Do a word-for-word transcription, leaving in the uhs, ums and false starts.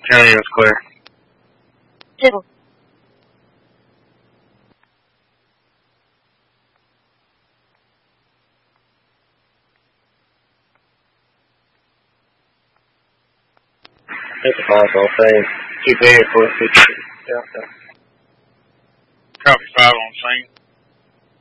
County is clear. Two. It's possible. Say, keep air for it. Copy five on scene.